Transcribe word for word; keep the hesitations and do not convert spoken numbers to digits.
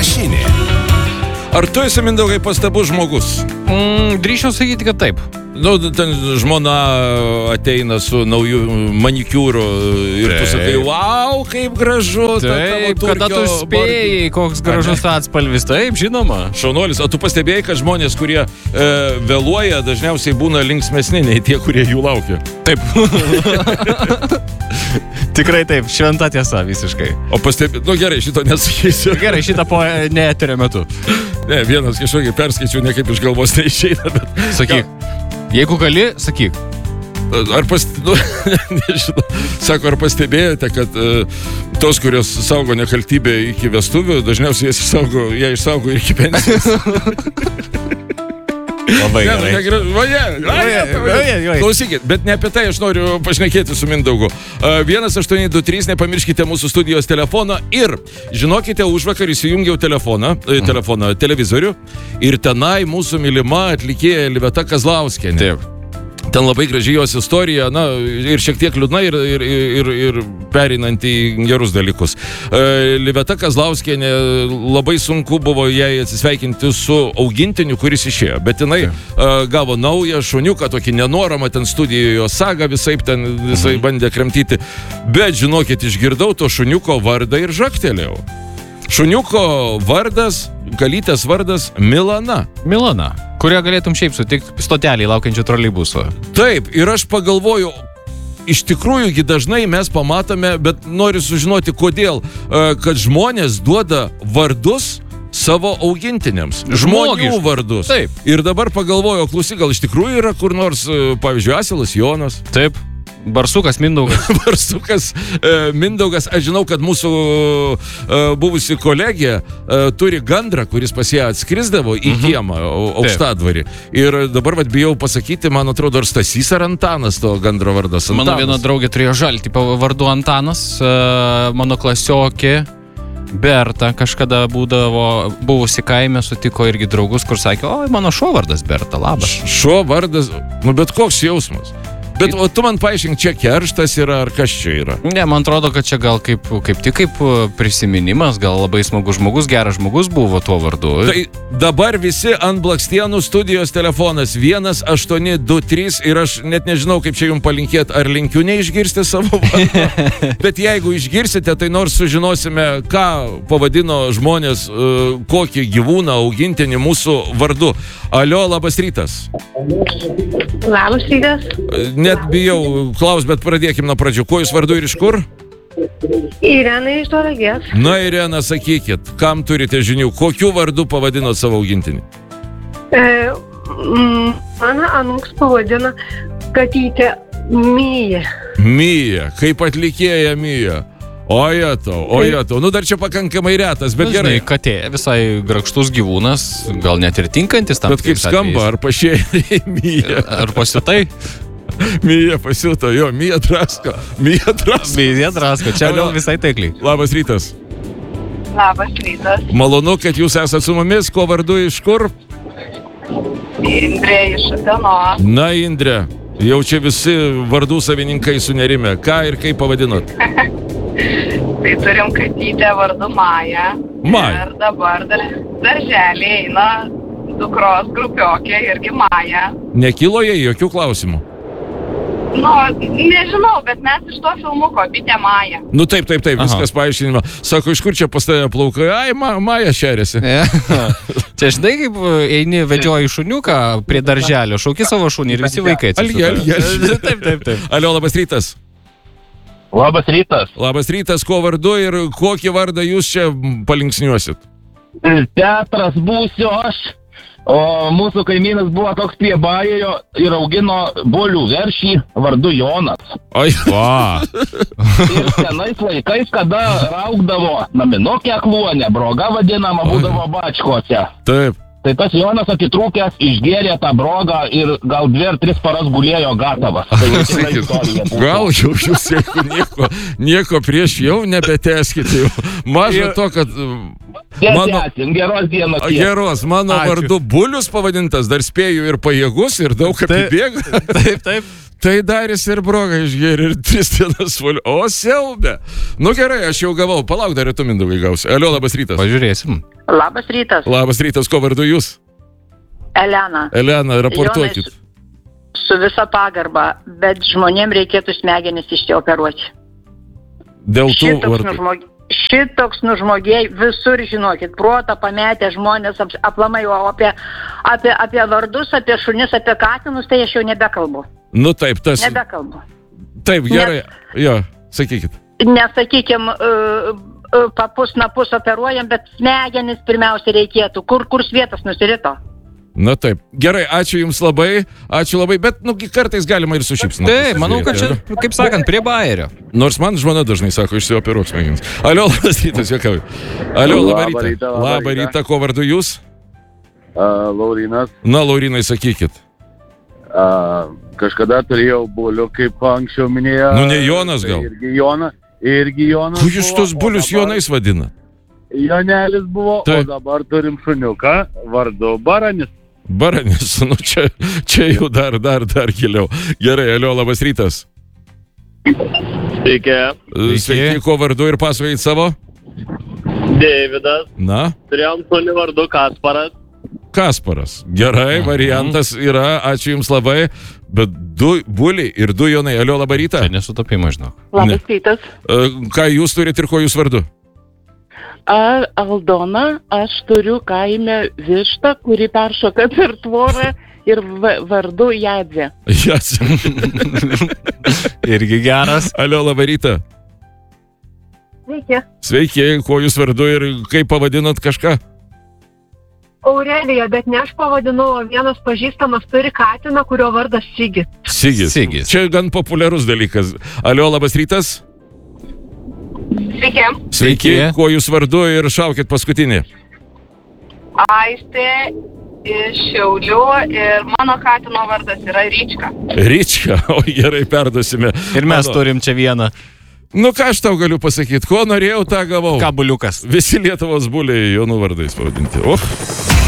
Mašinė. Ar tu esi, Mindaugai, pastabus žmogus? Mm, drįšiau sakyti, kad taip. Nu, ten žmona ateina su nauju manikiūru ir tu sakai, wow, kaip gražu. Taip, kada tu spėjai, koks gražus atspalvis. Taip, žinoma. Šaunuolis, o tu pastebėjai, kad žmonės, kurie e, vėluoja, dažniausiai būna linksmesni nei tie, kurie jų laukia? Taip. Tikrai taip, šventa tiesa visiškai. O pastebėjai, nu gerai, šito nesakysiu. Gerai, šitą po neeterio metu. Ne, vienas kažkokį perskaičiau, ne kaip iš galvos neišeina, bet... Sakyk, jeigu gali, sakyk. Ar pas... Nu, nežinau. Sako, ar pastebėjote, kad uh, tos, kurios saugo nekaltybę iki vestuvių, dažniausiai jas išsaugo, ją išsaugo ir iki pensijos. Labai gerai. Klausykit, bet ne apie tai aš noriu pašnekėti su Mindaugu. vienas aštuoni du trys, nepamirškite mūsų studijos telefoną ir žinokite, užvakar įsijungiau telefoną, mm. telefoną, televizorių ir tenai mūsų mylima atlikėja Liveta Kazlauskienė. Taip. Ten labai graži jos istorija, na, ir šiek tiek liūdna, ir, ir, ir, ir pereinant į gerus dalykus. E, Liveta Kazlauskienė, labai sunku buvo jai atsisveikinti su augintiniu, kuris išėjo, bet jinai e, gavo naują šuniuką, tokį nenoramą, ten studijoje sagą visaip ten visai bandė kremtyti, bet žinokit, išgirdau to šuniuko vardą ir žaktelėjau. Šuniuko vardas, kalytės vardas Milana. Milana, kurią galėtum šiaip sutikti stotelį laukiančio troleibuso. Taip, ir aš pagalvoju, iš tikrųjų, dažnai mes pamatome, bet noriu sužinoti, kodėl, kad žmonės duoda vardus savo augintiniams. Žmonių vardus. Taip. Ir dabar pagalvoju, klausyk, gal iš tikrųjų yra kur nors, pavyzdžiui, Asilas Jonas. Taip. Barsukas Mindaugas. Barsukas e, Mindaugas. Aš žinau, kad mūsų e, buvusi kolegė e, turi gandrą, kuris pas ją atskrisdavo į kiemą, mm-hmm. aukštadvarį. Ir dabar vat, bijau pasakyti, man atrodo, ar Stasys ar Antanas to gandro vardas. Antanas. Mano viena draugė turėjo žaltį vardu Antanas, e, mano klasiokė Berta kažkada būdavo, buvusi kaime, sutiko irgi draugus, kur sakė, oi, mano šuo vardas Berta, labas. Šuo vardas, nu bet koks jausmas. Bet o tu man paaiškink, čia kerštas yra, ar kas čia yra? Ne, man atrodo, kad čia gal kaip, kaip tik kaip prisiminimas, gal labai smagus žmogus, geras žmogus buvo tuo vardu. Tai dabar visi ant Blakstienų studijos telefonas vienas aštuoni du trys ir aš net nežinau, kaip čia jums palinkėti, ar linkiu neišgirsti savo vardą. Bet jeigu išgirsite, tai nors sužinosime, ką pavadino žmonės, kokį gyvūną augintinį mūsų vardu. Alio, labas rytas. Labas rytas. Net bijau klaus, bet pradėkim nuo pradžių. Kuo jūs vardu ir iš kur? Irena iš Tauragės. Na, Irena, sakykit, kam turite žinių? Kokiu vardu pavadinot savo augintinį? E, mano anūks pavadino katytę Mija. Mija, kaip atlikėja Mija. Oje tau, oje tau. Nu, dar čia pakankamai retas, bet gerai. Žinai, katė, visai grakštus gyvūnas, gal net ir tinkantis tam. Bet kaip skamba, ar pašėjai Mija? Ar pasiutai? Mija pasiuto, jo, Mija Drasko. Mija Drasko. Mija Drasko, čia gal visai taikliai. Labas rytas. Labas rytas. Malonu, kad jūs esate su mumis. Kuo vardu iš kur? Indrė iš Utenos. Na, Indrė, jau čia visi vardų savininkai sunerime. Ką ir kaip pavadinot? Tai turim katytę vardu Maja. Maja. Ir dabar dar, darželį eina dukros grupiokė irgi Maja. Nekilo jai jokių klausimų? Nu, nežinau, bet mes iš to filmuko bitė Maja. Nu taip, taip, taip, viskas paaiškinimo. Sako, iš kur čia pas tave plaukai? Ai, ma, Maja šeriasi. Čia žinai, kaip eini vedžioji šuniuką prie darželio, šauki savo šunį ir visi vaikai atsisuka. Algi, algi. Taip, taip, taip. Alio, labas rytas. Labas rytas. Labas rytas, kuo vardu ir kokį vardą jūs čia palinksniuosit? Petras būsiu aš, o mūsų kaimynas buvo toks prie Bajerio ir augino bolių veršį vardu Jonas. Ai, va. Ir senais laikais, kada raugdavo naminokė kluonė, broga vadinama, būdavo bačkose. Taip. Tai tas Jonas atitrūkęs, išgėrė tą brogą ir gal dvi ar tris paras gulėjo gatavas. Tai gal jau jūs jeigu nieko, nieko prieš jau nebeteskite jau. Maža to, kad... Mano, geros dienos. Geros, mano Ačiū. Vardu Bulius pavadintas, dar spėju ir pajėgus, ir daug apibėga. Taip, taip. Tai darys ir brogą išgėrė ir tris dienas valiu. O, siaubė. Nu gerai, aš jau gavau. Palauk, dar ir tu, Mindaugai, gausi. Alio, labas rytas. Pažiūrėsim. Labas rytas. Labas rytas, ko vardu jūs? Elena. Elena, raportuokit. Jonai, su, su visa pagarba, bet žmonėm reikėtų smegenis išsioperuoti. Dėl tų Šitoks vardų. nužmog... Šitoks nužmogėjai visur, žinokit, protą pametę žmonės ap, aplamai, o apie, apie, apie vardus, apie šunis, apie katinus, tai aš jau nebekalbu. Nu taip, tas... Nebekalbu. Taip, gerai. Nes, jo, sakykit. Nesakykim, uh, uh, papus, napus operuojam, bet smegenis pirmiausia reikėtų. Kur, kur svietas nusirito? Na taip. Gerai, ačiū Jums labai. Ačiū labai, bet, nu, kartais galima ir su šypsena. Taip, manau, kad čia, kaip sakant, prie bajerio. Nors man žmona dažnai sako, išsioperuok smegenis. Alio, labas rytas, juokauju. Alio, labą rytą. rytą, labą Labą rytą. rytą, ko vardu Jūs? Uh, Laurinas. Na, Laurinai, sakykit. Uh, kažkada turėjau bulių, kaip anksčiau minėjo. Nu, ne Jonas gal? Irgi Jonas. Irgi Jonas. Ku Jūs tos bulius dabar... Jonais vadina? Jonelis buvo, Taip. O dabar turim šuniuką vardu Baranis. Baranis, nu čia, čia jau dar, dar, dar giliau. Gerai, Alio, labas rytas. Sveiki. Sveiki, ko vardu ir pasakojit savo? Deividas. Na? Turėjom šunį vardu Kasparas. Kasparas. Gerai, variantas yra, ačiū Jums labai. Bet du buliai ir du Jonai. Alio, labą rytą. Tai nesutapimai, žinok. Labas rytas. Ką Jūs turite ir ko Jūs vardu? A, Aldona, aš turiu kaime vištą, kuri peršoka per tvorą ir va- vardu Jadzė. Jadzė. Irgi geras. Alio, labą rytą. Sveiki. Sveiki, ko Jūs vardu ir kaip pavadinat kažką? Aurelija, bet ne aš pavadinau, o vienas pažįstamas turi katiną, kurio vardas Sigis. Sigis. Sigis. Čia gan populiarus dalykas. Alio, labas rytas. Sveiki. Sveiki, kuo Jūs vardu ir šaukit paskutinį. Aistė iš Šiaulių ir mano katino vardas yra Ryčka. Ryčka, o gerai, perduosime. Ir mes Mano. turim čia vieną. Nu ką aš tau galiu pasakyti, ko norėjau, tą gavau. Kabuliukas. Visi Lietuvos buliai Jonų vardais pavadinti. Uf.